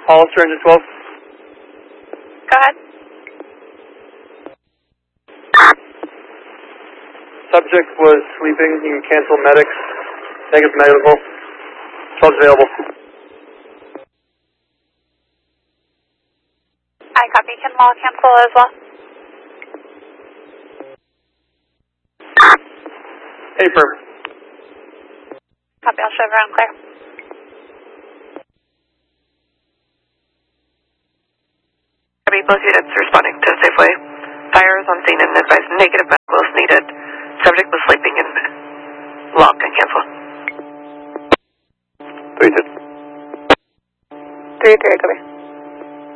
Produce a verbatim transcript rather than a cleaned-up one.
Hollister, engine twelve. Go ahead. Subject was sleeping. You can cancel medics. Negative medical. twelve available. I copy. Can Law cancel as well? Affirm. Copy. I'll show everyone clear. Copy. Both units responding to Safeway. Fire is on scene and advised negative medical is needed. Subject was sleeping and Law can cancel. Three two. Three three. Copy.